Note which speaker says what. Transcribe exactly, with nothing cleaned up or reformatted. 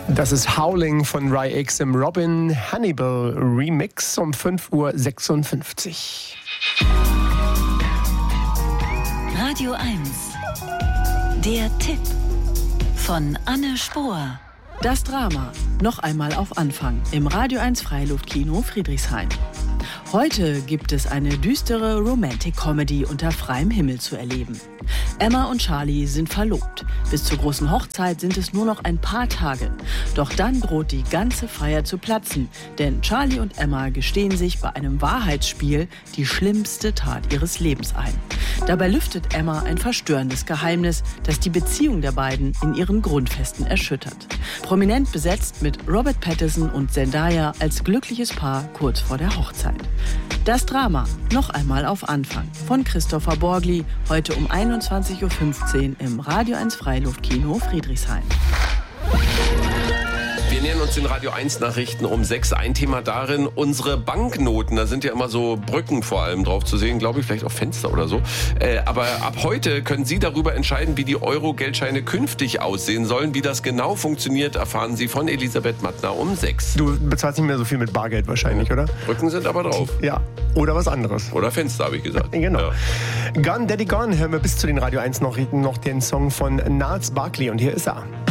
Speaker 1: Das ist Howling von Ry-X im Robin Hannibal Remix um fünf Uhr sechsundfünfzig.
Speaker 2: Radio eins. Der Tipp von Anne Spohr.
Speaker 3: Das Drama. Noch einmal auf Anfang im Radio eins Freiluftkino Friedrichshain. Heute gibt es eine düstere Romantic-Comedy unter freiem Himmel zu erleben. Emma und Charlie sind verlobt. Bis zur großen Hochzeit sind es nur noch ein paar Tage. Doch dann droht die ganze Feier zu platzen, denn Charlie und Emma gestehen sich bei einem Wahrheitsspiel die schlimmste Tat ihres Lebens ein. Dabei lüftet Emma ein verstörendes Geheimnis, das die Beziehung der beiden in ihren Grundfesten erschüttert. Prominent besetzt mit Robert Pattinson und Zendaya als glückliches Paar kurz vor der Hochzeit. Das Drama. Noch einmal auf Anfang von Christopher Borgli, heute um einundzwanzig Uhr fünfzehn im Radio eins Freiluftkino Friedrichshain.
Speaker 4: Wir nähern uns den Radio eins Nachrichten um sechs. Ein Thema darin, unsere Banknoten. Da sind ja immer so Brücken vor allem drauf zu sehen, glaube ich, vielleicht auch Fenster oder so. Äh, aber ab heute können Sie darüber entscheiden, wie die Euro-Geldscheine künftig aussehen sollen. Wie das genau funktioniert, erfahren Sie von Elisabeth Mattner um sechs.
Speaker 1: Du bezahlst nicht mehr so viel mit Bargeld wahrscheinlich, oder?
Speaker 4: Brücken sind aber drauf.
Speaker 1: Ja, oder was anderes.
Speaker 4: Oder Fenster, habe ich gesagt.
Speaker 1: Genau.
Speaker 4: Ja.
Speaker 1: Gone Daddy Gone hören wir bis zu den Radio eins Nachrichten noch den Song von Gnarls Barkley und hier ist er.